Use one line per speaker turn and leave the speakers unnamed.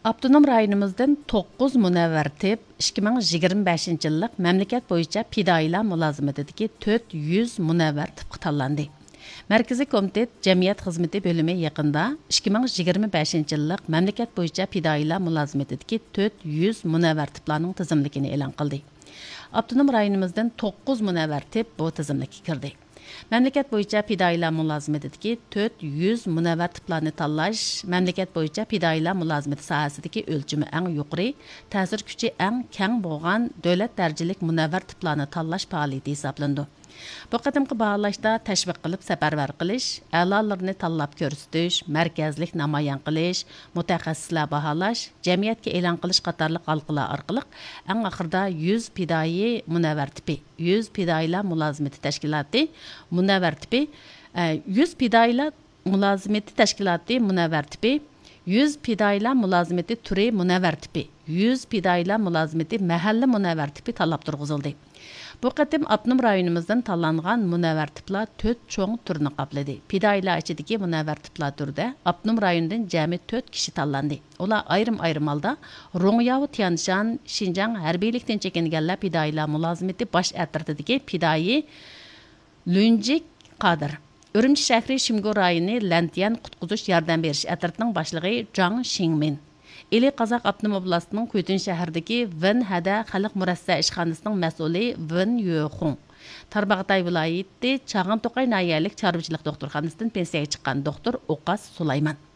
Abdunum rayonimizdan 9 munavvar tip 2025 yillik mamlakat bo'yicha fidoyilar mulozimatidagi 400 munavvar tipga tanlandi. Markaziy komitet jamiyat xizmati bo'limi yaqinda 2025 yillik mamlakat bo'yicha fidoyilar mulozimatidagi 400 munavvar tiplarning tizimligini e'lon qildi. Abdunum rayonimizdan 9 munavvar tip bu tizimlikka kirdi. Mamlakat bo'yicha fidoyilar mulozimatidagi 400 munavvar tiplarni tanlash mamlakat bo'yicha fidoyilar mulozimati sohasidagi o'lchami eng yuqori, ta'sir kuchi eng keng bo'lgan davlat darajalik munavvar tiplarni tanlash faoliyati hisoblandi. Bu qadimgi baholashda tashviq qilib safarbar qilish, a'lolarni tanlab ko'rsatish, markazlik namoyon qilish, mutaxassislar baholash, jamiyatga e'lon qilish qatorliq halqalar orqali eng oxirida 100 fidoyi munavvar tipi, 100 fidoyilar mulozimati tashkiloti munavvar tipi, 100 fidoyilar mulozimati tashkiloti munavvar tipi, 100 fidoyilar mulozimati turi munavvar tipi, 100 fidoyilar mulozimati mahalla munavvar tipi tanlab turg'izildi. Bu qatim Abnum rayonimizdan tanlangan munavvar tiplar 4 cho'ng turni qopladi. Fidoyilar ichidagi munavvar tiplar turida Abnum rayonidan jami 4 kishi tanlandi. Ular ayrim-ayrim holda Ro'ngyavu Tianshan, Xinjiang harbiylikdan chekinganlar fidoyilar mulozimati bosh atirtidagi fidoyi Lunjik Qodir. Urumchi shahri Shimgo rayoni Lantian qutquzish yordam berish atirtining boshlig'i Zhang Xingmin. Eli Qazaq Abnum oblastining Kuytin shahridagi Vin Hada xalq murassa ishxonasining mas'uli Vin Yuxun. Tarbag'atay viloyati Chag'an To'qay noyalik chorvachilik doktorxonasidan pensiyaga chiqqan doktor O'qas Sulaymon.